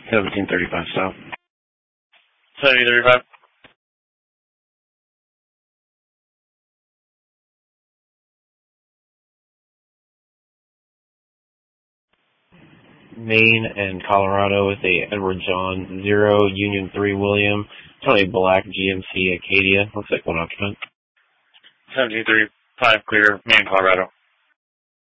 1735 south. 7035. Maine and Colorado with a Edward John 0, Union 3 William, Tony Black, GMC Acadia. Looks like one occupant. 1735 clear, Maine, Colorado.